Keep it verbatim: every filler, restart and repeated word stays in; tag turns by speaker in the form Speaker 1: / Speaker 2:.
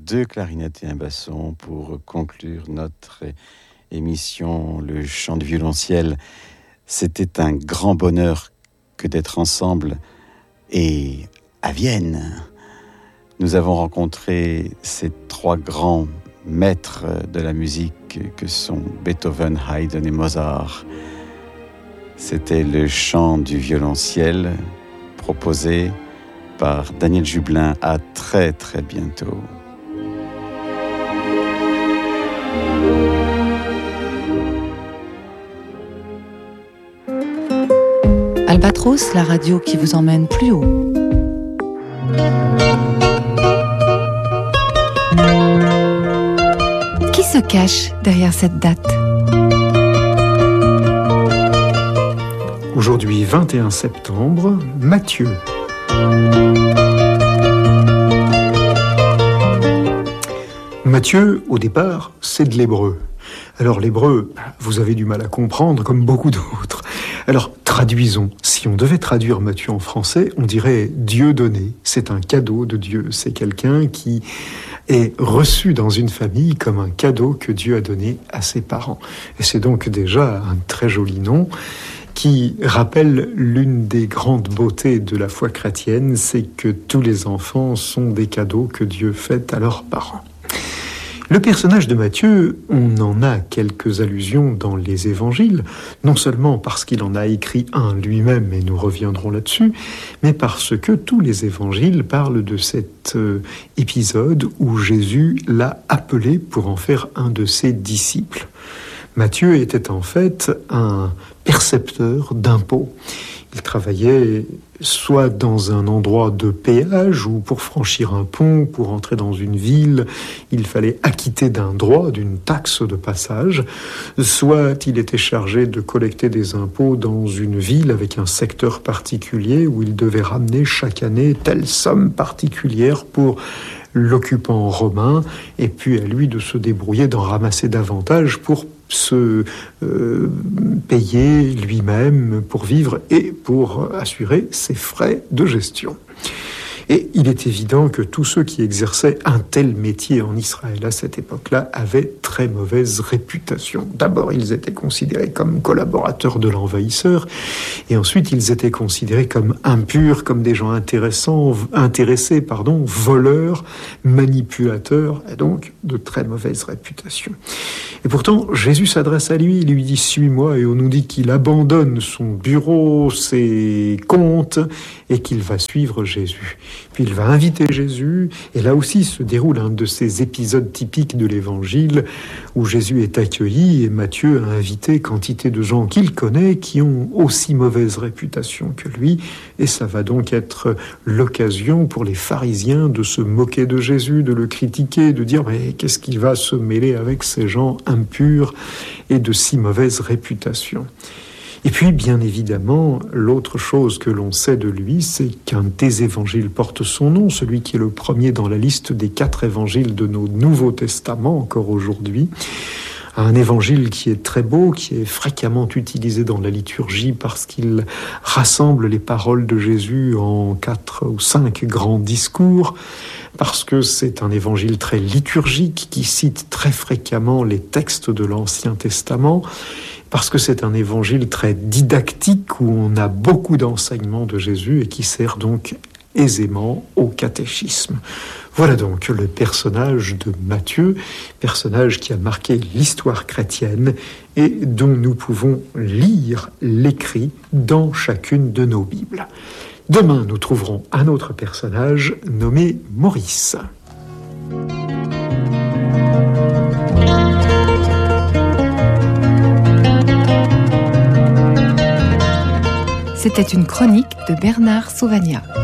Speaker 1: deux clarinettes et un basson pour conclure notre émission Le chant du violonciel. C'était un grand bonheur que d'être ensemble et à Vienne. Nous avons rencontré ces trois grands maîtres de la musique que sont Beethoven, Haydn et Mozart. C'était le chant du violonciel proposé par Daniel Jublin. À très très bientôt.
Speaker 2: Albatros, la radio qui vous emmène plus haut. Qui se cache derrière cette date ?
Speaker 3: Aujourd'hui, vingt et un septembre, Matthieu. Matthieu, au départ, c'est de l'hébreu. Alors l'hébreu, vous avez du mal à comprendre, comme beaucoup d'autres. Alors traduisons. Si on devait traduire Matthieu en français, on dirait Dieu donné. C'est un cadeau de Dieu. C'est quelqu'un qui est reçu dans une famille comme un cadeau que Dieu a donné à ses parents. Et c'est donc déjà un très joli nom qui rappelle l'une des grandes beautés de la foi chrétienne, c'est que tous les enfants sont des cadeaux que Dieu fait à leurs parents. Le personnage de Matthieu, on en a quelques allusions dans les évangiles, non seulement parce qu'il en a écrit un lui-même, et nous reviendrons là-dessus, mais parce que tous les évangiles parlent de cet euh, épisode où Jésus l'a appelé pour en faire un de ses disciples. Matthieu était en fait un percepteur d'impôts. Il travaillait soit dans un endroit de péage où pour franchir un pont, pour entrer dans une ville, il fallait acquitter d'un droit, d'une taxe de passage, soit il était chargé de collecter des impôts dans une ville avec un secteur particulier où il devait ramener chaque année telle somme particulière pour l'occupant romain, et puis à lui de se débrouiller, d'en ramasser davantage pour se euh, payer lui-même pour vivre et pour assurer ses frais de gestion. Et il est évident que tous ceux qui exerçaient un tel métier en Israël à cette époque-là avaient très mauvaise réputation. D'abord, ils étaient considérés comme collaborateurs de l'envahisseur, et ensuite ils étaient considérés comme impurs, comme des gens intéressants, intéressés, pardon, voleurs, manipulateurs, et donc de très mauvaise réputation. Et pourtant, Jésus s'adresse à lui, il lui dit « Suis-moi », et on nous dit qu'il abandonne son bureau, ses comptes, et qu'il va suivre Jésus. Puis il va inviter Jésus, et là aussi se déroule un de ces épisodes typiques de l'Évangile où Jésus est accueilli et Matthieu a invité quantité de gens qu'il connaît qui ont aussi mauvaise réputation que lui, et ça va donc être l'occasion pour les pharisiens de se moquer de Jésus, de le critiquer, de dire mais qu'est-ce qu'il va se mêler avec ces gens impurs et de si mauvaise réputation. Et puis, bien évidemment, l'autre chose que l'on sait de lui, c'est qu'un des évangiles porte son nom, celui qui est le premier dans la liste des quatre évangiles de nos Nouveaux Testaments, encore aujourd'hui. Un évangile qui est très beau, qui est fréquemment utilisé dans la liturgie parce qu'il rassemble les paroles de Jésus en quatre ou cinq grands discours, parce que c'est un évangile très liturgique qui cite très fréquemment les textes de l'Ancien Testament, parce que c'est un évangile très didactique où on a beaucoup d'enseignements de Jésus et qui sert donc aisément au catéchisme. Voilà donc le personnage de Matthieu, personnage qui a marqué l'histoire chrétienne et dont nous pouvons lire l'écrit dans chacune de nos Bibles. Demain, nous trouverons un autre personnage nommé Maurice.
Speaker 2: C'était une chronique de Bernard Sauvagnat.